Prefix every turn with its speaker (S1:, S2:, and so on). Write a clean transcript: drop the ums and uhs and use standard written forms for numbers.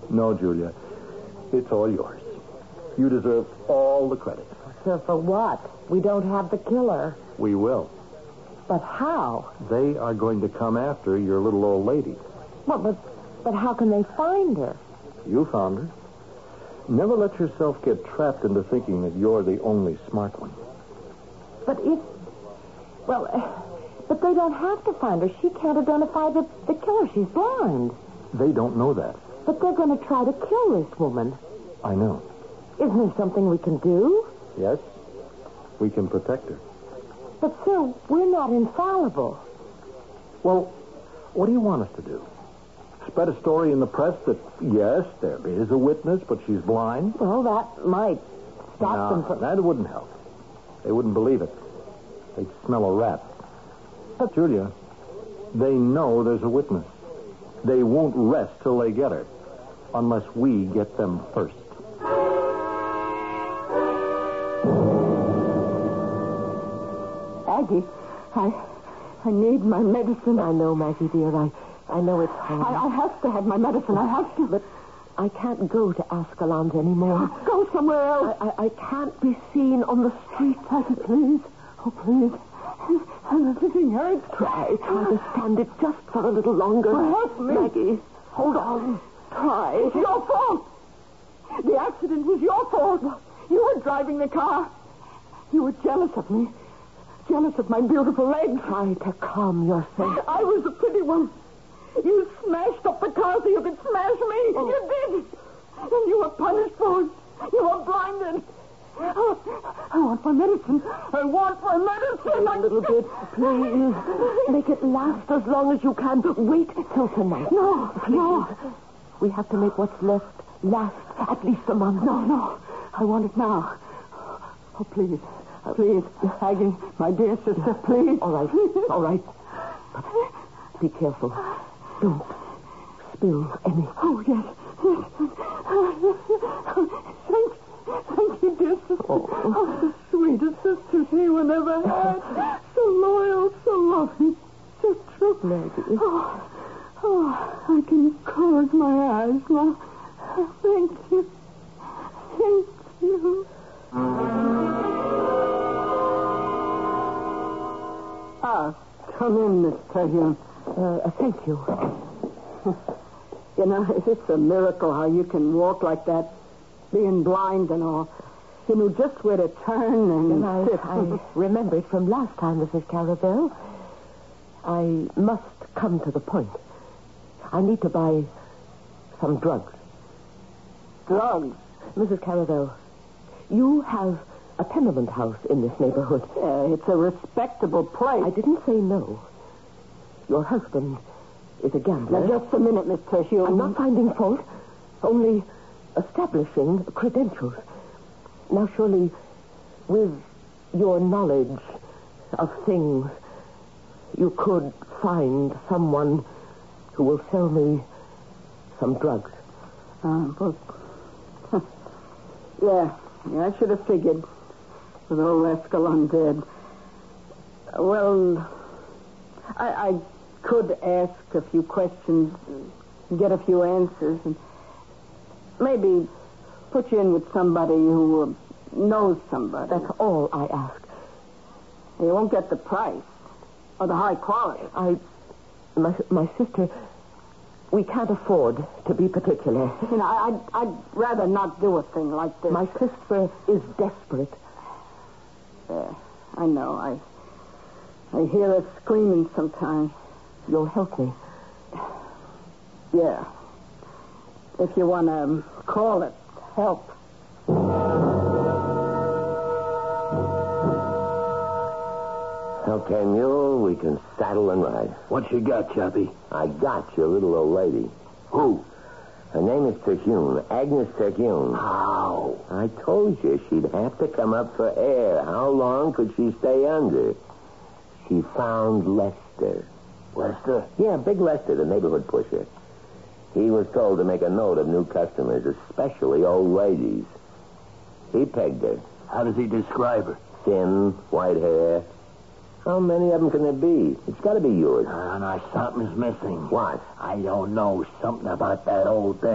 S1: No, Julia. It's all yours. You deserve all the credit.
S2: Sir, for what? We don't have the killer.
S1: We will.
S2: But how?
S1: They are going to come after your little old lady.
S2: Well, but how can they find her?
S1: You found her. Never let yourself get trapped into thinking that you're the only smart one.
S2: But but they don't have to find her. She can't identify the killer. She's blind.
S1: They don't know that.
S2: But they're going to try to kill this woman.
S1: I know.
S2: Isn't there something we can do?
S1: Yes, we can protect her.
S2: But, sir, we're not infallible.
S1: Well, what do you want us to do? Spread a story in the press that, yes, there is a witness, but she's blind?
S2: Well, that might stop them from...
S1: that wouldn't help. They wouldn't believe it. They'd smell a rat. But, Julia, they know there's a witness. They won't rest till they get her, unless we get them first.
S3: Maggie, I need my medicine.
S2: I know, Maggie, dear. I know it's hard.
S3: I have to have my medicine. I have to.
S2: But I can't go to Ascalon anymore.
S3: Go somewhere else.
S2: I can't be seen on the street.
S3: Maggie, please. Oh, please. Everything hurts.
S2: Try to stand it just for a little longer.
S3: Help me.
S2: Maggie, hold on. Try.
S3: It's your fault. The accident was your fault. You were driving the car. You were jealous of me. Jealous of my beautiful legs.
S2: Try to calm yourself.
S3: I was the pretty one. You smashed up the car so you could smash me.
S2: Oh.
S3: You did. And you were punished for it. You were blinded. I want my medicine. I want my medicine.
S2: Wait a little bit, please. Make it last as long as you can. Wait till tonight.
S3: No,
S2: please.
S3: no.
S2: We have to make what's left last at least a month.
S3: No. I want it now. Oh, please. Please, Aggie, my dear sister, please.
S2: All right. But be careful. Don't spill any.
S3: Oh, yes. Thank you, dear sister. Oh, the sweetest sisters anyone ever had. So loyal, so loving, so true.
S2: Maggie.
S3: Oh, I can close my eyes now. Thank you. Thank you. Come in, Miss Terhune.
S2: Thank you.
S3: You know, it's a miracle how you can walk like that, being blind and all. You knew just where to turn and sit.
S2: I remembered from last time, Mrs. Carabelle. I must come to the point. I need to buy some drugs.
S3: Drugs?
S2: Mrs. Carabelle, you have a tenement house in this neighborhood.
S3: It's a respectable place.
S2: I didn't say no. Your husband is a gambler.
S3: Now, just a minute, Miss Terhune.
S2: I'm not finding fault, only establishing credentials. Now, surely, with your knowledge of things, you could find someone who will sell me some drugs.
S3: Well, yeah, I should have figured with old Escalon dead. Well, I could ask a few questions and get a few answers and maybe put you in with somebody who knows somebody.
S2: That's all I ask.
S3: You won't get the price or the high quality.
S2: My sister, we can't afford to be particular.
S3: You know, I'd rather not do a thing like this.
S2: My sister is desperate.
S3: I know. I hear her screaming sometimes.
S2: You'll help me.
S3: Yeah. If you want to call it help.
S4: Okay, Mule, we can saddle and ride.
S5: What you got, Choppy?
S4: I got your little old lady.
S5: Who?
S4: Her name is Terhune, Agnes Terhune.
S5: How?
S4: I told you she'd have to come up for air. How long could she stay under? She found Lester.
S5: Lester?
S4: Yeah, Big Lester, the neighborhood pusher. He was told to make a note of new customers, especially old ladies. He pegged her.
S5: How does he describe her?
S4: Thin, white hair. How many of them can there be? It's got to be yours.
S5: Now, something's missing.
S4: What?
S5: I don't know. Something about that old thing.